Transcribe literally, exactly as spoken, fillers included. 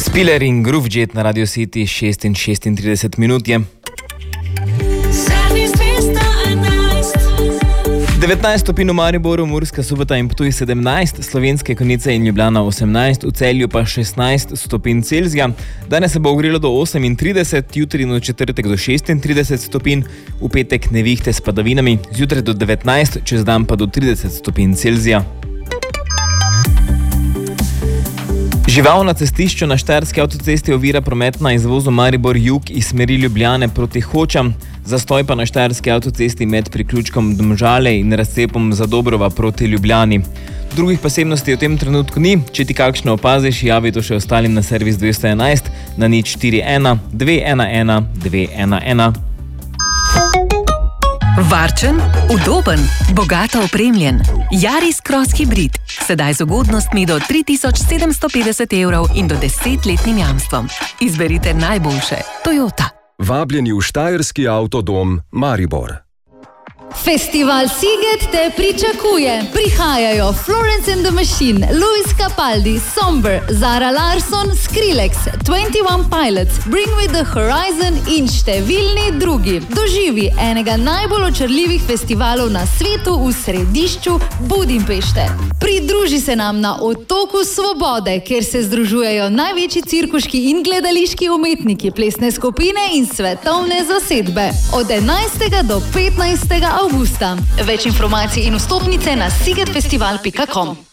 Spiller in Groove Jet na Radio City, šest in šestintrideset minut je. devetnajst stopinj v Mariboru, Murska Sobota in Ptuj sedemnajst, Slovenske Konjice in Ljubljana osemnajst, v Celju pa šestnajst stopinj Celzija. Danes se bo ogrelo do osemintrideset, jutri in v četrtek do šestintrideset stopinj, v petek nevihte s padavinami, zjutraj do devetnajst, čez dan pa do trideset stopinj Celzija. Žival na cestišču na Štajerski avtocesti ovira promet na izvozu Maribor-Jug iz smeri Ljubljane proti Hočam, zastoj pa na Štajerski avtocesti med priključkom Domžale in razcepom Zadobrova proti Ljubljani. Drugih posebnosti v tem trenutku ni, če ti kakšno opaziš, javi to še ostalim na servis dvesto enajst na nič štiri ena dve ena ena dve ena ena. Varčen, udoben, bogato opremljen. Yaris Cross Hybrid. Sedaj z ugodnostmi do tri tisoč sedemsto petdeset evrov in do desetletnim jamstvom. Izberite najboljše. Toyota. Vabljeni v Štajerski avtodom Maribor. Festival Sziget te pričakuje. Prihajajo Florence and the Machine, Luis Capaldi, Somber, Zara Larsson, Skrillex, dvajset ena Pilots, Bring Me the Horizon in številni drugi. Doživi enega najbolj očarljivih festivalov na svetu v središču Budimpešte. Pridruži se nam na Otoku Svobode, kjer se združujejo največji cirkuški in gledališki umetniki, plesne skupine in svetovne zasedbe. Od enajstega do petnajstega avgusta. Več informacij in vstopnice na sigetfestival pika com.